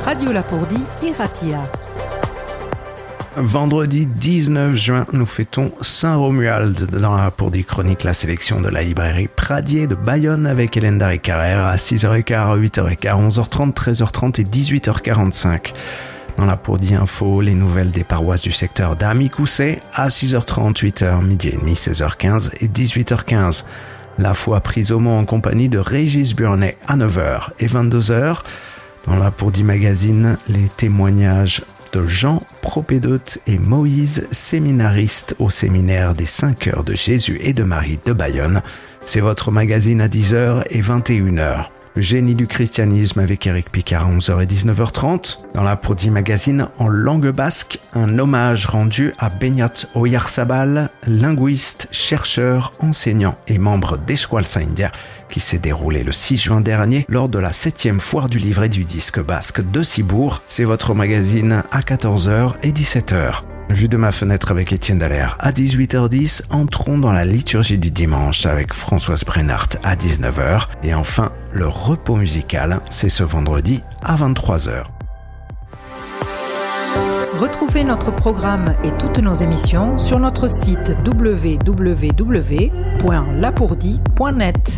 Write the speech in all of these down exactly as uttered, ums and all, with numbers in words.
Radio Lapourdie, Iratia. Vendredi dix-neuf juin, nous fêtons Saint-Romuald. Dans la Lapourdie chronique, la sélection de la librairie Pradier de Bayonne avec Hélène Darry-Carrère à six heures quinze, huit heures quinze, onze heures trente, treize heures trente et dix-huit heures quarante-cinq. Dans la Lapourdie Info, les nouvelles des paroisses du secteur d'Ami-Cousset à six heures trente, huit heures, midi et demi, seize heures quinze et dix-huit heures quinze. La foi prise au mot en compagnie de Régis Burnet à neuf heures et vingt-deux heures. Dans la Lapourdie Magazine, les témoignages de Jean, propédeute, et Moïse, séminariste au séminaire des cinq heures de Jésus et de Marie de Bayonne. C'est votre magazine à dix heures et vingt et une heures. Le génie du christianisme avec Éric Picard à onze heures et dix-neuf heures trente. Dans la Lapourdie Magazine, en langue basque, un hommage rendu à Beñat Oyarzabal, linguiste, chercheur, enseignant et membre d'Euskaltzaindia, qui s'est déroulé le six juin dernier lors de la septième foire du livret du disque basque de Cibourg. C'est votre magazine à quatorze heures et dix-sept heures. Vue de ma fenêtre avec Étienne Dallaire à dix-huit heures dix, entrons dans la liturgie du dimanche avec Françoise Brennart à dix-neuf heures. Et enfin, le repos musical, c'est ce vendredi à vingt-trois heures. Retrouvez notre programme et toutes nos émissions sur notre site w w w point lapourdie point net.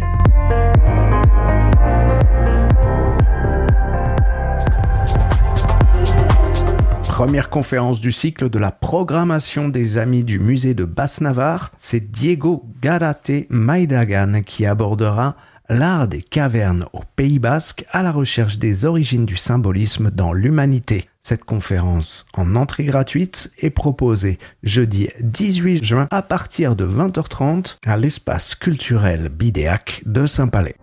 Première conférence du cycle de la programmation des Amis du musée de Basse-Navarre, c'est Diego Garate Maidagan qui abordera l'art des cavernes au Pays Basque à la recherche des origines du symbolisme dans l'humanité. Cette conférence en entrée gratuite est proposée jeudi dix-huit juin à partir de vingt heures trente à l'espace culturel Bidéac de Saint-Palais.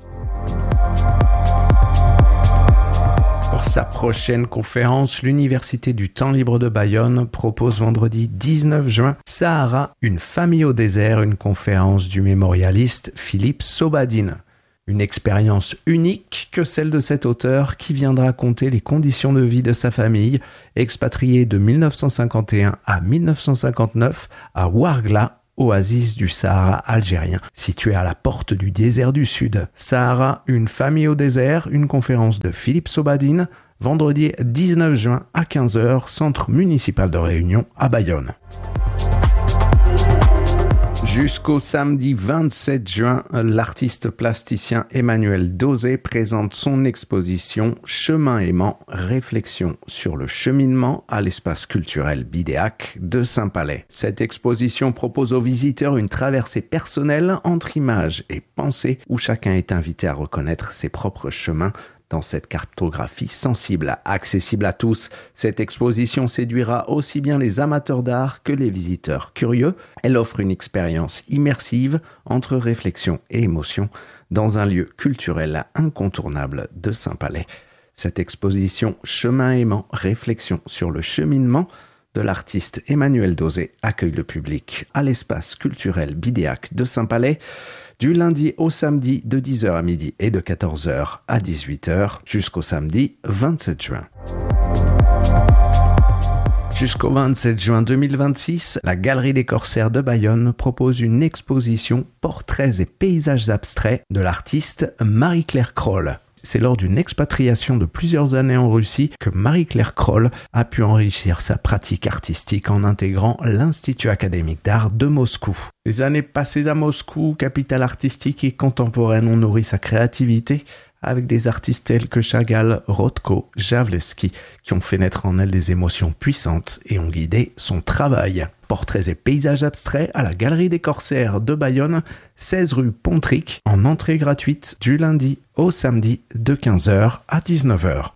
Pour sa prochaine conférence, l'Université du Temps Libre de Bayonne propose vendredi dix-neuf juin Sahara, une famille au désert, une conférence du mémorialiste Philippe Sobadine. Une expérience unique que celle de cet auteur qui viendra raconter les conditions de vie de sa famille, expatriée de mille neuf cent cinquante et un à mille neuf cent cinquante-neuf à Ouargla, oasis du Sahara algérien, situé à la porte du désert du Sud. Sahara, une famille au désert, une conférence de Philippe Sobadine, vendredi dix-neuf juin à quinze heures, centre municipal de Réunion à Bayonne. Jusqu'au samedi vingt-sept juin, l'artiste plasticien Emmanuel Dosé présente son exposition Chemin aimant, réflexion sur le cheminement à l'espace culturel Bidéac de Saint-Palais. Cette exposition propose aux visiteurs une traversée personnelle entre images et pensées où chacun est invité à reconnaître ses propres chemins dans cette cartographie sensible, accessible à tous. Cette exposition séduira aussi bien les amateurs d'art que les visiteurs curieux. Elle offre une expérience immersive entre réflexion et émotion dans un lieu culturel incontournable de Saint-Palais. Cette exposition Chemin aimant, réflexion sur le cheminement de l'artiste Emmanuel Dosé accueille le public à l'espace culturel Bidéac de Saint-Palais du lundi au samedi de dix heures à midi et de quatorze heures à dix-huit heures jusqu'au samedi vingt-sept juin. Jusqu'au vingt-sept juin deux mille vingt-six, la Galerie des Corsaires de Bayonne propose une exposition Portraits et paysages abstraits de l'artiste Marie-Claire Kroll. C'est lors d'une expatriation de plusieurs années en Russie que Marie-Claire Kroll a pu enrichir sa pratique artistique en intégrant l'Institut académique d'art de Moscou. Les années passées à Moscou, capitale artistique et contemporaine, ont nourri sa créativité avec des artistes tels que Chagall, Rothko, Javleski, qui ont fait naître en elle des émotions puissantes et ont guidé son travail. Portraits et paysages abstraits à la Galerie des Corsaires de Bayonne, seize rue Pontric, en entrée gratuite du lundi au samedi de quinze heures à dix-neuf heures.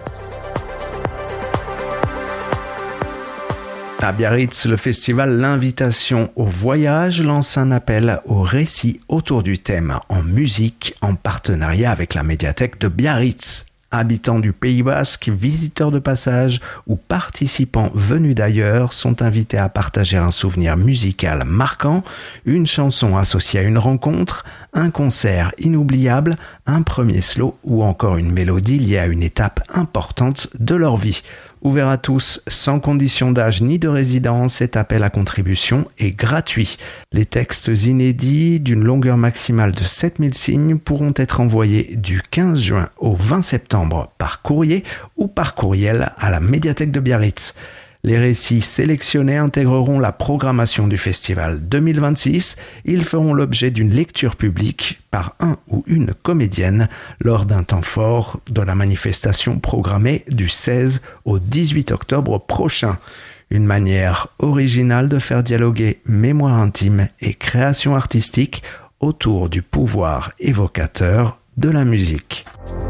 À Biarritz, le festival L'Invitation au voyage lance un appel au récit autour du thème en musique en partenariat avec la médiathèque de Biarritz. Habitants du Pays Basque, visiteurs de passage ou participants venus d'ailleurs sont invités à partager un souvenir musical marquant, une chanson associée à une rencontre, un concert inoubliable, un premier slow ou encore une mélodie liée à une étape importante de leur vie. Ouvert à tous, sans condition d'âge ni de résidence, cet appel à contribution est gratuit. Les textes inédits d'une longueur maximale de sept mille signes pourront être envoyés du quinze juin au vingt septembre septembre par courrier ou par courriel à la médiathèque de Biarritz. Les récits sélectionnés intégreront la programmation du festival deux mille vingt-six. Ils feront l'objet d'une lecture publique par un ou une comédienne lors d'un temps fort de la manifestation programmée du seize au dix-huit octobre prochain. Une manière originale de faire dialoguer mémoire intime et création artistique autour du pouvoir évocateur de la musique.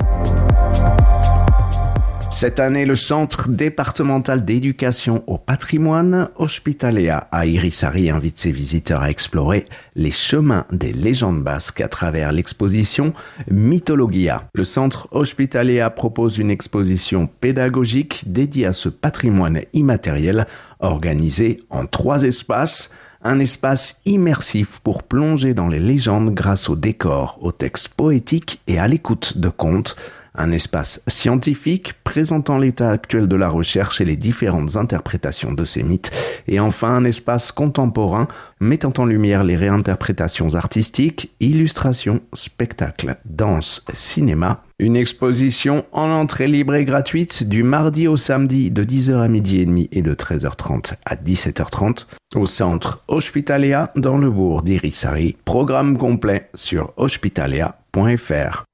Cette année, le Centre départemental d'éducation au patrimoine Hospitaléa à Irisari invite ses visiteurs à explorer les chemins des légendes basques à travers l'exposition Mythologia. Le Centre Hospitaléa propose une exposition pédagogique dédiée à ce patrimoine immatériel organisé en trois espaces. Un espace immersif pour plonger dans les légendes grâce au décor, aux textes poétiques et à l'écoute de contes. Un espace scientifique présentant l'état actuel de la recherche et les différentes interprétations de ces mythes. Et enfin, un espace contemporain mettant en lumière les réinterprétations artistiques, illustrations, spectacles, danse, cinéma. Une exposition en entrée libre et gratuite du mardi au samedi de dix heures à midi et demi et de treize heures trente à dix-sept heures trente au centre Hospitaléa dans le bourg d'Irisari. Programme complet sur hospitaléa point f r.